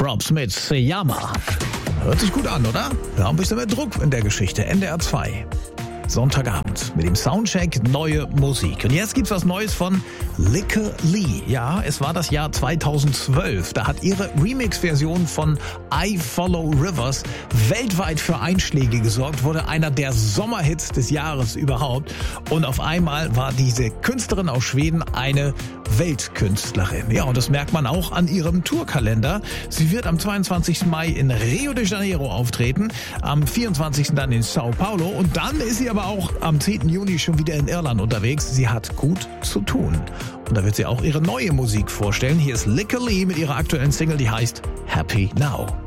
Props mit Seyama. Hört sich gut an, oder? Ja, ein bisschen mehr Druck in der Geschichte. NDR 2. Sonntagabend mit dem Soundcheck neue Musik. Und jetzt gibt's was Neues von Lykke Li. Ja, es war das Jahr 2012. Da hat ihre Remix-Version von I Follow Rivers weltweit für Einschläge gesorgt, wurde einer der Sommerhits des Jahres überhaupt. Und auf einmal war diese Künstlerin aus Schweden eine Weltkünstlerin. Ja, und das merkt man auch an ihrem Tourkalender. Sie wird am 22. Mai in Rio de Janeiro auftreten, am 24. dann in Sao Paulo und dann ist sie aber auch am 10. Juni schon wieder in Irland unterwegs. Sie hat gut zu tun. Und da wird sie auch ihre neue Musik vorstellen. Hier ist Lykke Li mit ihrer aktuellen Single, die heißt Happy Now.